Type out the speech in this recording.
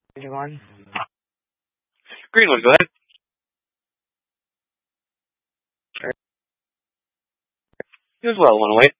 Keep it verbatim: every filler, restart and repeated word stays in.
Anyone? Greenwood, go ahead. You as well, want to wait?